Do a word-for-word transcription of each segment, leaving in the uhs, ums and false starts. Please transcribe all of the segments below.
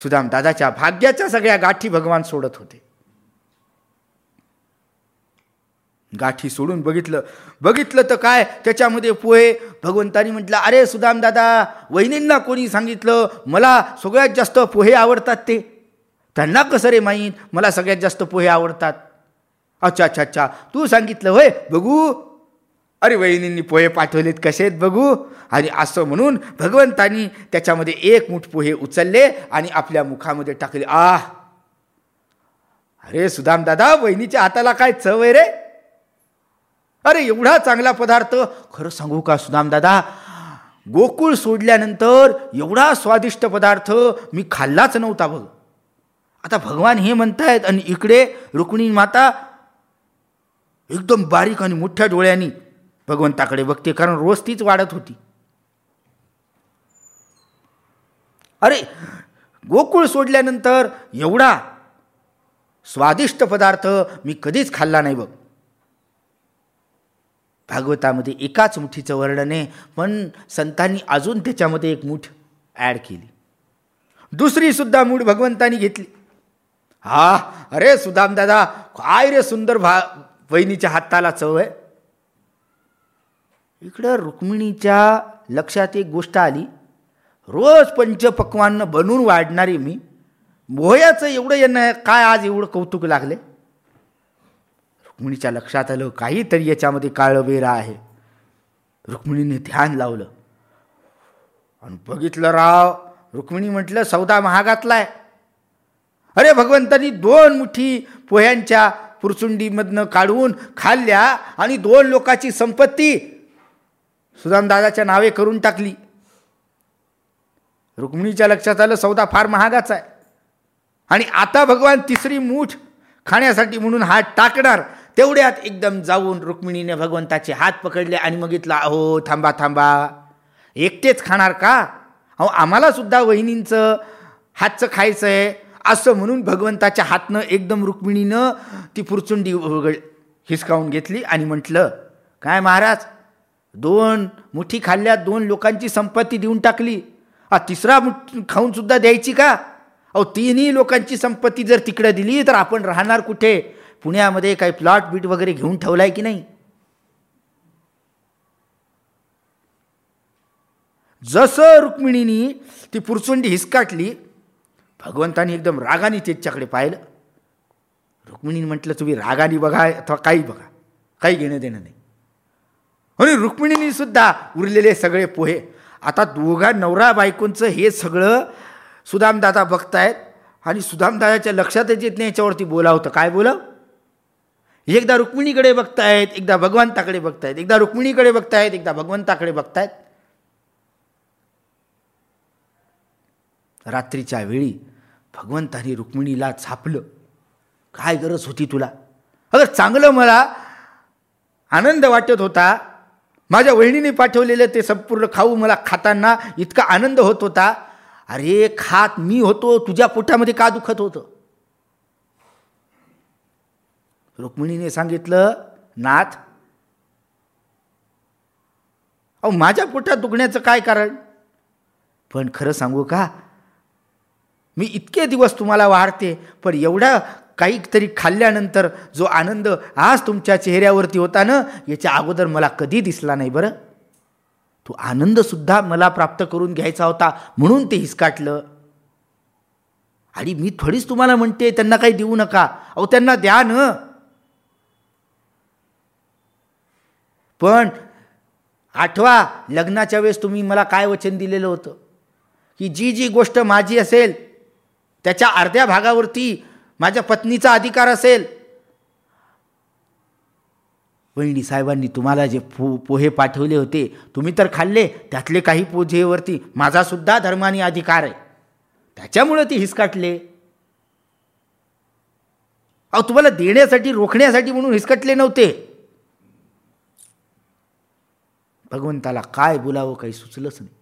सुदाम दादाच्या भाग्याच्या सगळ्या गाठी भगवान सोडत होते. गाठी सोडून बघितलं बघितलं तर काय त्याच्यामध्ये पोहे. भगवंतानी म्हटलं, अरे सुदाम दादा, वहिनींना कोणी सांगितलं मला सगळ्यात जास्त पोहे आवडतात? ते त्यांना कसं रे माहीत मला सगळ्यात जास्त पोहे आवडतात? अच्छा अच्छा अच्छा तू सांगितलं होय, बघू. अरे वहिनींनी पोहे पाठवलेत, कसे आहेत बघू. आणि असं म्हणून भगवंतानी त्याच्यामध्ये एक मुठ पोहे उचलले आणि आपल्या मुखामध्ये टाकले. आ अरे सुदाम दादा, वहिनीच्या हाताला काय चव आहे रे. अरे एवढा चांगला पदार्थ. खरं सांगू का सुदाम दादा, गोकुळ सोडल्यानंतर एवढा स्वादिष्ट पदार्थ मी खाल्लाच नव्हता बघ. आता भगवान हे म्हणतायत आणि इकडे रुक्मिणी माता एकदम बारीक आणि मोठ्या डोळ्यांनी भगवंताकडे बघते, कारण रोज तीच वाढत होती. अरे गोकुळ सोडल्यानंतर एवढा स्वादिष्ट पदार्थ मी कधीच खाल्ला नाही बघ. भागवतामध्ये एकाच मुठीचं वर्णन आहे, पण संतांनी अजून त्याच्यामध्ये एक मूठ ॲड केली. दुसरी सुद्धा मूठ भगवंतानी घेतली. हा अरे सुदाम दादा, काय रे सुंदर भा वहिनीच्या हाताला चव आहे. इकडं रुक्मिणीच्या लक्षात एक गोष्ट आली. रोज पंचपक्वान्न बनवून वाढणारी मी, मोहयाचं एवढं यांना काय आज एवढं कौतुक लागले. रुक्मिणीच्या लक्षात आलं काहीतरी याच्यामध्ये काळं बेरा आहे. रुक्मिणीने ध्यान लावलं आणि बघितलं राव, रुक्मिणी म्हटलं सौदा महागातलाय. अरे भगवंतानी दोन मुठी पोह्यांच्या पुरचुंडीमधनं काढून खाल्ल्या आणि दोन लोकांची संपत्ती सुदाम दादाच्या नावे करून टाकली. रुक्मिणीच्या लक्षात आलं सौदा फार महागाचा आहे. आणि आता भगवान तिसरी मूठ खाण्यासाठी म्हणून हात टाकणार, तेवढ्यात एकदम जाऊन रुक्मिणीने भगवंताचे हात पकडले आणि मागितला, अहो थांबा थांबा, एकटेच खाणार का? अहो आम्हाला सुद्धा वहिनींचं हातचं खायचं आहे. असं म्हणून भगवंताच्या हातनं एकदम रुक्मिणीनं ती पुरचुंडी हिसकावून घेतली आणि म्हटलं, काय महाराज, दोन मुठी खाल्ल्या, दोन लोकांची संपत्ती देऊन टाकली, आ तिसरा मुठ खाऊन सुद्धा द्यायची का? अहो तिन्ही लोकांची संपत्ती जर तिकडे दिली तर आपण राहणार कुठे? पुण्यामध्ये काही प्लॉट बीट वगैरे घेऊन ठेवलाय की नाही? जसं रुक्मिणीनी ती पुरचुंडी हिसकाटली, भगवंतानी एकदम रागाने त्याच्याकडे पाहिलं. रुक्मिणीने म्हटलं, तुम्ही रागाने बघा अथवा काही बघा, काही घेणं देणं नाही. आणि रुक्मिणीने सुद्धा उरलेले सगळे पोहे, आता दोघा नवरा बायकोंचं हे सगळं सुदामदादा बघतायत आणि सुदामदादाच्या लक्षातच येत नाही याच्यावरती बोलावतं. काय बोलाव? एकदा रुक्मिणीकडे बघतायत, एकदा भगवंताकडे बघतायत, एकदा रुक्मिणीकडे बघतायत, एकदा भगवंताकडे बघतायत. रात्रीच्या वेळी भगवंतानी रुक्मिणीला झापलं. काय गरज होती तुला? अगर चांगलं मला आनंद वाटत होता, माझ्या वहिनीने पाठवलेलं ते संपूर्ण खाऊ मला खाताना इतका आनंद होत होता. अरे खात मी होतो, तुझ्या पोटामध्ये का दुखत होतं? रुक्मिणीने सांगितलं, नाथ, अहो माझ्या पोटात दुखण्याचं काय कारण? पण खरं सांगू का, मी इतके दिवस तुम्हाला वाढते, पण एवढा काहीतरी खाल्ल्यानंतर जो आनंद आज तुमच्या चेहऱ्यावरती होता ना, याच्या अगोदर मला कधी दिसला नाही. बरं, तो आनंद सुद्धा मला प्राप्त करून घ्यायचा होता म्हणून ते हिसकाटलं. आणि मी थोडीच तुम्हाला म्हणते त्यांना काही देऊ नका, अहो त्यांना द्या न. पण आठवा, लग्नाच्या वेळेस तुम्ही मला काय वचन दिलेलं होतं की जी जी गोष्ट माझी असेल त्याच्या अर्ध्या भागावरती माझ्या पत्नीचा अधिकार असेल. वहिनी साहेबांनी तुम्हाला जे पो पोहे पाठवले होते तुम्ही तर खाल्ले, त्यातले काही पोहेवरती माझा सुद्धा धर्माने अधिकार आहे, त्याच्यामुळे ते हिसकाटले. अहो तुम्हाला देण्यासाठी रोखण्यासाठी म्हणून हिसकटले नव्हते. भगवंताला काय बोलावं काही सुचलंच नाही.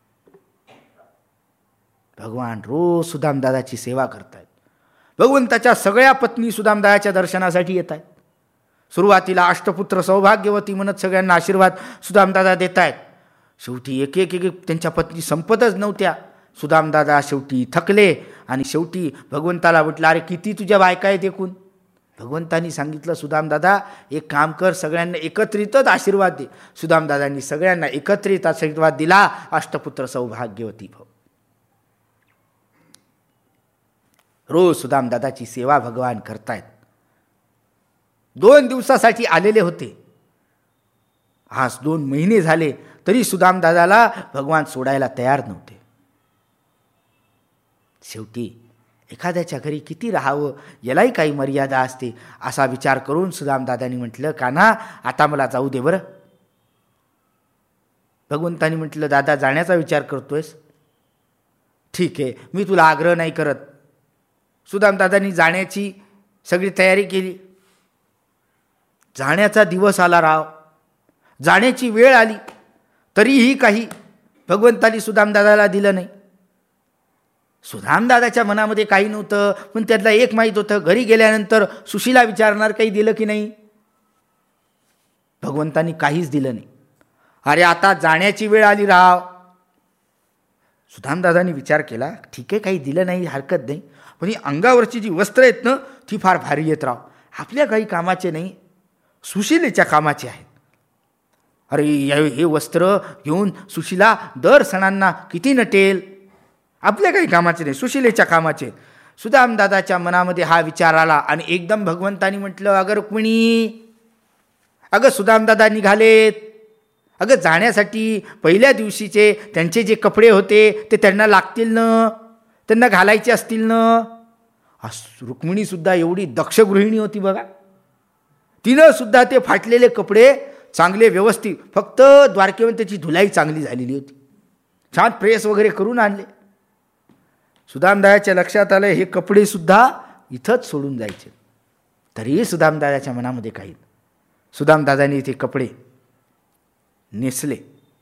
भगवान रोज सुदामदादाची सेवा करतायत. भगवंताच्या सगळ्या पत्नी सुदामदादाच्या दर्शनासाठी येत आहेत. सुरुवातीला अष्टपुत्र सौभाग्यवती म्हणत सगळ्यांना आशीर्वाद सुदामदादा देत आहेत. शेवटी एक एक एक त्यांच्या पत्नी संपतच नव्हत्या. सुदामदादा शेवटी थकले आणि शेवटी भगवंताला म्हटलं, अरे किती तुझ्या बायका आहेत एकूण? भगवंतांनी सांगितलं, सुदामदादा एक काम कर, सगळ्यांना एकत्रितच आशीर्वाद दे. सुदामदादांनी सगळ्यांना एकत्रित आशीर्वाद दिला. अष्टपुत्र सौभाग्यवती भव. रोज सुदामदादाची सेवा भगवान करतायत. दोन दिवसासाठी आलेले होते, आज दोन महिने झाले तरी सुदामदादाला भगवान सोडायला तयार नव्हते. शेवटी एखाद्याच्या घरी किती राहावं यालाही काही मर्यादा असते, असा विचार करून सुदामदादांनी म्हटलं, कान्हा आता मला जाऊ दे बरं. भगवंतांनी म्हटलं, दादा जाण्याचा विचार करतोयस? ठीक आहे, मी तुला आग्रह नाही करत. सुदामदादांनी जाण्याची सगळी तयारी केली. जाण्याचा दिवस आला राव, जाण्याची वेळ आली, तरीही काही भगवंतांनी सुदामदादाला दिलं नाही. सुदामदादाच्या मनामध्ये काही नव्हतं, पण त्यातला एक माहीत होतं, घरी गेल्यानंतर सुशीला विचारणार काही दिलं की नाही. भगवंतांनी काहीच दिलं नाही. अरे आता जाण्याची वेळ आली राव. सुदामदादांनी विचार केला, ठीक आहे काही दिलं नाही हरकत नाही, पण ही अंगावरची जी वस्त्र आहेत ना ती फार भारी आहेत राव, आपल्या काही कामाचे नाही, सुशीलेच्या कामाचे आहेत. अरे हे वस्त्र घेऊन सुशीला दर सणांना किती नटेल, आपल्या काही कामाचे नाही, सुशीलेच्या कामाचे. सुदामदादाच्या मनामध्ये हा विचार आला आणि एकदम भगवंतानी म्हटलं, अगं रुक्मिणी, अगं सुदामदादा निघालेत, अगं जाण्यासाठी पहिल्या दिवशीचे त्यांचे जे कपडे होते ते त्यांना लागतील ना, त्यांना घालायचे असतील ना. रुक्मिणी सुद्धा एवढी दक्ष गृहिणी होती बघा, तिनं सुद्धा ते फाटलेले कपडे चांगले व्यवस्थित, फक्त द्वारकेवर त्याची धुलाई चांगली झालेली होती, छान प्रेस वगैरे करून आणले. सुदामदादाच्या लक्षात आलं हे कपडे सुद्धा इथंच सोडून जायचे, तरीही सुदामदादाच्या मनामध्ये काही. सुदामदादांनी ते कपडे नेसले.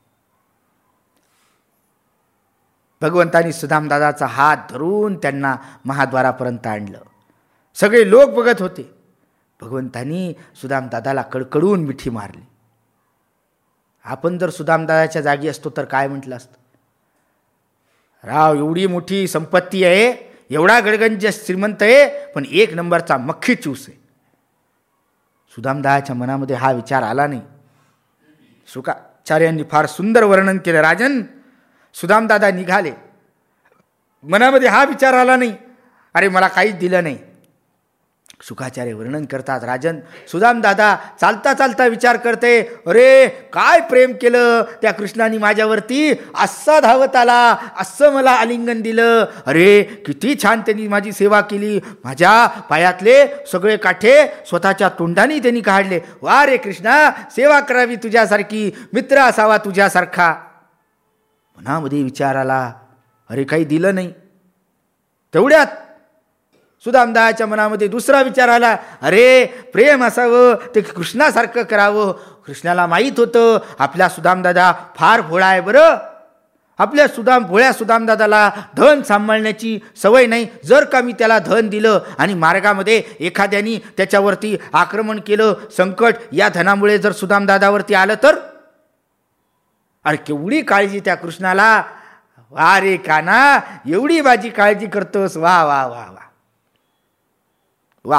भगवंतांनी सुदामदादाचा हात धरून त्यांना महाद्वारापर्यंत आणलं. सगळे लोक बघत होते. भगवंतांनी सुदामदादाला कडकडून मिठी मारली. आपण जर सुदामदादाच्या जागी असतो तर काय म्हटलं असतं, राव एवढी मोठी संपत्ती आहे, एवढा गडगंज श्रीमंत आहे, पण एक नंबरचा मक्खी चूस आहे. सुदामदादाच्या मनामध्ये हा विचार आला नाही. शुकाचार्यांनी फार सुंदर वर्णन केलं. राजन, सुदामदादा निघाले, मनामध्ये हा विचार आला नाही, अरे मला काहीच दिलं नाही. शुकाचार्य वर्णन करतात, राजन सुदामदादा चालता चालता विचार करते, अरे काय प्रेम केलं त्या कृष्णाने माझ्यावरती, असा धावत आला, असं मला आलिंगन दिलं, अरे किती छान त्यांनी माझी सेवा केली, माझ्या पायातले सगळे काठे स्वतःच्या तोंडाने त्यांनी काढले. वा रे कृष्णा, सेवा करावी तुझ्यासारखी, मित्र असावा तुझ्यासारखा. मनामध्ये विचार आला, अरे काही दिलं नाही. तेवढ्यात सुदामदादाच्या मनामध्ये दुसरा विचार आला, अरे प्रेम असावं ते कृष्णासारखं करावं. कृष्णाला माहीत होतं आपला सुदामदादा फार भोळा आहे बरं, आपल्या सुदाम भोळ्या सुदामदादाला धन सांभाळण्याची सवय नाही. जर का मी त्याला धन दिलं आणि मार्गामध्ये एखाद्याने त्याच्यावरती आक्रमण केलं, संकट या धनामुळे जर सुदामदादावरती आलं तर, अरे केवढी काळजी त्या कृष्णाला. वा रे काना, एवढी माझी काळजी करतोस, वा वा वा वा वा.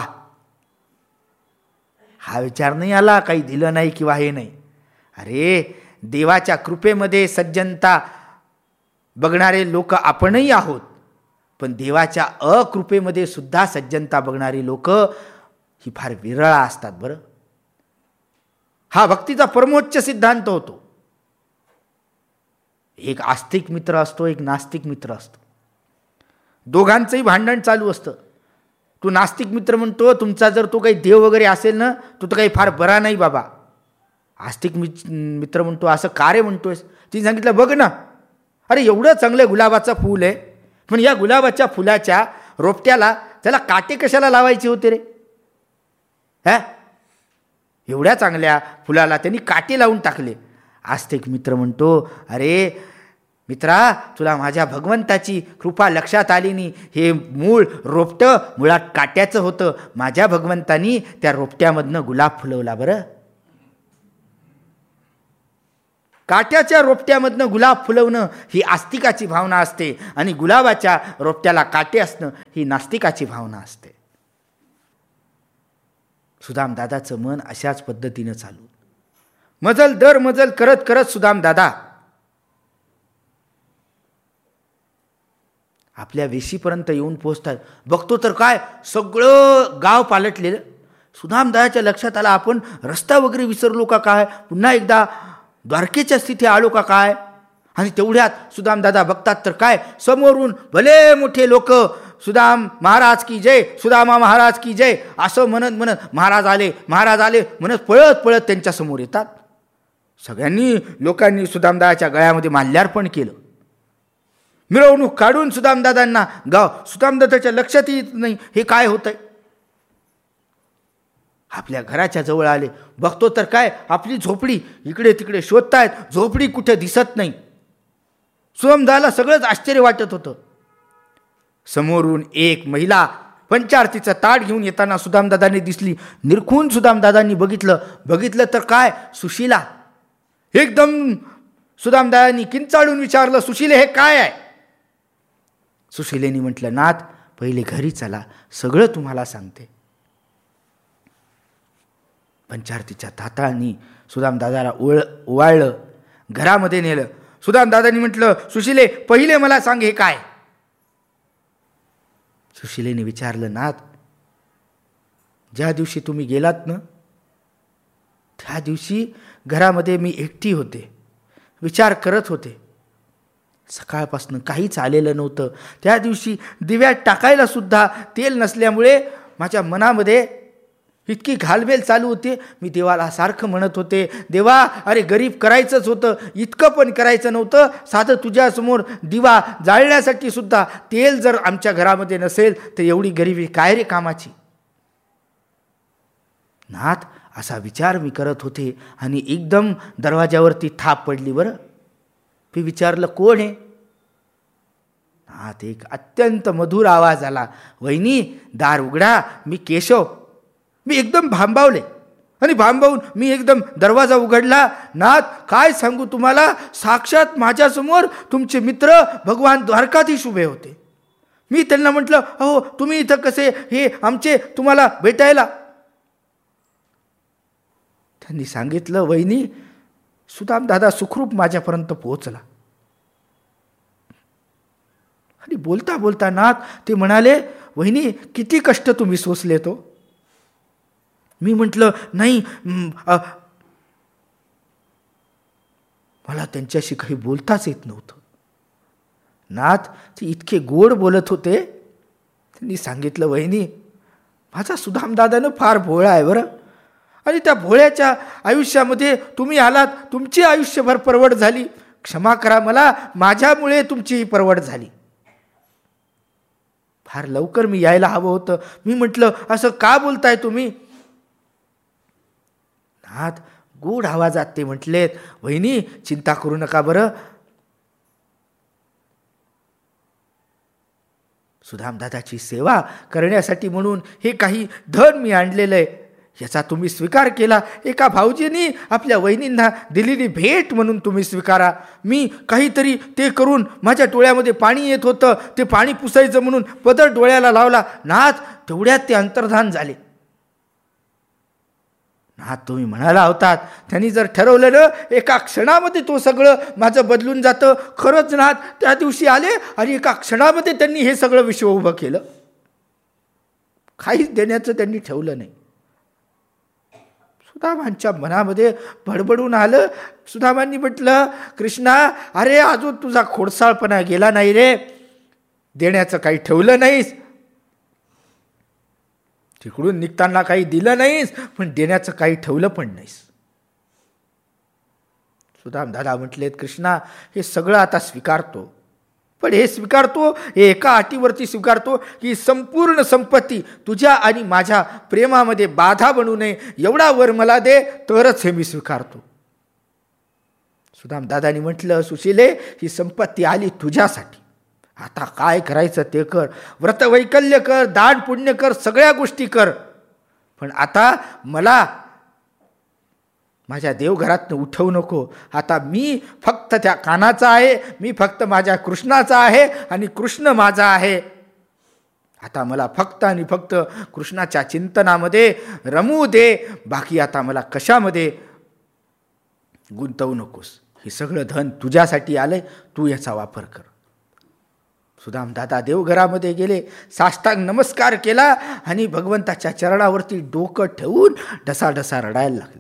हा विचार नाही आला काही दिलं नाही किंवा हे नाही. अरे देवाच्या कृपेमध्ये सज्जनता बघणारे लोक आपणही आहोत, पण देवाच्या अकृपेमध्ये सुद्धा सज्जनता बघणारी लोक ही फार विरळा असतात बरं. हा भक्तीचा परमोच्च सिद्धांत होतो. एक आस्तिक मित्र असतो, एक नास्तिक मित्र असतो. दोघांचंही भांडण चालू असतं. तू नास्तिक मित्र म्हणतो, तुमचा जर तो काही देव वगैरे असेल ना, तो तर काही फार बरा नाही बाबा. आस्तिक मित्र म्हणतो, असं का रे म्हणतोयस. तिने सांगितलं, बघ ना, अरे एवढं चांगलं गुलाबाचं फूल आहे, पण या गुलाबाच्या फुलाच्या रोपट्याला त्याला काटे कशाला लावायचे होते रे. हा, एवढ्या चांगल्या फुलाला त्यांनी काटे लावून टाकले. आस्तिक मित्र म्हणतो, अरे मित्रा, तुला माझ्या भगवंताची कृपा लक्षात आली नाही. हे मूळ रोपटं मुळात काट्याचं होतं. माझ्या भगवंतानी त्या रोपट्यामधनं गुलाब फुलवला बरं. काट्याच्या रोपट्यामधनं गुलाब फुलवणं ही आस्तिकाची भावना असते आणि गुलाबाच्या रोपट्याला काटे असणं ही नास्तिकाची भावना असते. सुदाम दादाचं मन अशाच पद्धतीनं चालू. मजल दर मजल करत करत सुदाम दादा आपल्या वेशीपर्यंत येऊन पोहोचतात. बघतो तर काय सगळं गाव पालटलेलं. सुदाम दादाच्या लक्षात आला आपण रस्ता वगैरे विसरलो का काय, पुन्हा एकदा द्वारकेच्या स्थिती आलो का काय. आणि तेवढ्यात सुदाम दादा बघतात तर काय समोरून भले मोठे लोक सुदाम महाराज की जय, सुदामा महाराज की जय असं म्हणत म्हणत महाराज आले महाराज आले म्हणत पळत पळत त्यांच्या समोर येतात. सगळ्यांनी लोकांनी सुदामदादाच्या गळ्यामध्ये माल्यार्पण केलं. मिरवणूक काढून सुदामदादांना गाव सुदामदादाच्या लक्षात येत नाही हे काय होतंय. आपल्या घराच्या जवळ आले. बघतो तर काय आपली झोपडी इकडे तिकडे शोधतायत. झोपडी कुठे दिसत नाही. सुदामदादाला सगळंच आश्चर्य वाटत होतं. समोरून एक महिला पंचारतीचं ताट घेऊन येताना सुदामदादांनी दिसली. निरखून सुदामदादांनी बघितलं बघितलं तर काय सुशीला. एकदम सुदामदादांनी किंचाळून विचारलं, सुशीले हे काय आहे. सुशीलेनी म्हटलं, नाथ पहिले घरी चला, सगळं तुम्हाला सांगते. पंचारतीच्या ताताळांनी सुदामदादाला ओळ ओवाळलं, घरामध्ये नेलं. सुदामदादांनी म्हटलं, सुशीले पहिले मला सांग हे काय. सुशीलेने विचारलं, नाथ ज्या दिवशी तुम्ही गेलात ना त्या दिवशी घरामध्ये मी एकटी होते, विचार करत होते. सकाळपासून काहीच आलेलं नव्हतं. त्या दिवशी दिव्यात टाकायला सुद्धा तेल नसल्यामुळे माझ्या मनामध्ये इतकी घालमेल चालू होते. मी देवाला सारखं म्हणत होते, देवा अरे गरीब करायचंच होतं, इतकं पण करायचं नव्हतं. साधं तुझ्यासमोर दिवा जाळण्यासाठी सुद्धा तेल जर आमच्या घरामध्ये नसेल तर एवढी गरिबी काय रे कामाची. नाथ असा विचार मी करत होते आणि एकदम दरवाजावरती थाप पडली. बरं मी विचारलं, कोण आहे. नाथ एक अत्यंत मधुर आवाज आला, वहिनी दार उघडा, मी केशव. मी एकदम भांबावले आणि भांबावून मी एकदम दरवाजा उघडला. नाथ काय सांगू तुम्हाला, साक्षात माझ्यासमोर तुमचे मित्र भगवान द्वारकाधीश उभे होते. मी त्यांना म्हटलं, अहो तुम्ही इथं कसे, हे आमचे तुम्हाला भेटायला. त्यांनी सांगितलं, वहिनी सुदामदादा सुखरूप माझ्यापर्यंत पोहोचला. आणि बोलता बोलता नाथ ते म्हणाले, वहिनी किती कष्ट तुम्ही सोसले तो. मी म्हटलं, नाही मला त्यांच्याशी काही बोलताच येत नव्हतं. नाथ ते इतके गोड बोलत होते. त्यांनी सांगितलं, वहिनी माझा सुदामदादानं फार भोळा आहे बरं, आणि त्या भोळ्याच्या आयुष्यामध्ये तुम्ही आलात, तुमची आयुष्यभर परवड झाली. क्षमा करा मला, माझ्यामुळे तुमची परवड झाली. फार लवकर मी यायला हवं होतं. मी म्हटलं, असं का बोलताय तुम्ही. नाथ गोड आवाजात ते म्हटलेत, वहिनी चिंता करू नका बरं. सुदामदादाची सेवा करण्यासाठी म्हणून हे काही धन मी आणलेलं आहे, याचा तुम्ही स्वीकार केला. एका भाऊजींनी आपल्या वहिनींना दिलेली भेट म्हणून तुम्ही स्वीकारा. मी काहीतरी ते करून माझ्या डोळ्यामध्ये पाणी येत होतं, ते पाणी पुसायचं म्हणून पदर डोळ्याला लावला. नाथ तेवढ्यात ते अंतर्धान झाले. नाथ तुम्ही म्हणाला होतात, त्यांनी जर ठरवलं ना एका क्षणामध्ये तो सगळं माझं बदलून जातं. खरंच नाथ त्या दिवशी आले आणि एका क्षणामध्ये त्यांनी हे सगळं विश्व उभं केलं. काहीच देण्याचं त्यांनी ठेवलं नाही. सुदामांच्या मनामध्ये बडबडून आलं. सुदामांनी म्हटलं, कृष्णा अरे अजून तुझा खोडसाळपणा गेला नाही रे, देण्याचं काही ठेवलं नाहीस, तिकडून निघताना काही दिलं नाहीस, पण देण्याचं काही ठेवलं पण नाहीस. सुदाम दादा म्हटलेत, कृष्णा हे सगळं आता स्वीकारतो, पण हे स्वीकारतो हे एका अटीवरती स्वीकारतो की संपूर्ण संपत्ती तुझ्या आणि माझ्या प्रेमामध्ये बाधा बनू नये, एवढा वर मला दे, तरच हे मी स्वीकारतो. सुदाम दादानी म्हटलं, सुशीले ही संपत्ती आली तुझ्यासाठी, आता काय करायचं ते कर, व्रतवैकल्य कर, दान पुण्य कर, सगळ्या गोष्टी कर, पण आता मला माझ्या देवघरातनं उठवू नको. आता मी फक्त त्या कानाचा आहे, मी फक्त माझ्या कृष्णाचा आहे आणि कृष्ण माझा आहे. आता मला फक्त आणि फक्त कृष्णाच्या चिंतनामध्ये रमू दे, बाकी आता मला कशामध्ये गुंतवू नकोस. हे सगळं धन तुझ्यासाठी आलंय, तू याचा वापर कर. सुदाम दादा देवघरामध्ये गेले, साष्टांग नमस्कार केला आणि भगवंताच्या चरणावरती डोकं ठेवून ढसाढसा रडायला लागले.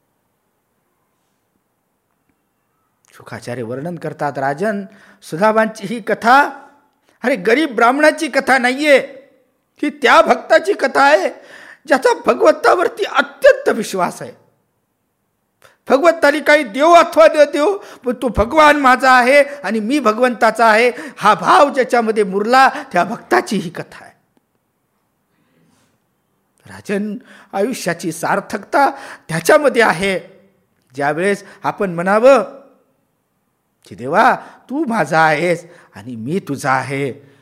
शुकाचार्य वर्णन करतात, राजन, सुदामांची ही कथा अरे गरीब ब्राह्मणाची कथा नाहीये, ही त्या भक्ताची कथा आहे ज्याचा भगवंतावरती अत्यंत विश्वास आहे. भगवंतानी काही देव अथवा न देव, पण तो भगवान माझा आहे आणि मी भगवंताचा आहे, हा भाव ज्याच्यामध्ये मुरला त्या भक्ताची ही कथा आहे. राजन, आयुष्याची सार्थकता त्याच्यामध्ये आहे ज्यावेळेस आपण म्हणावं की देवा तू माझा आहेस आणि मी तुझा आहे.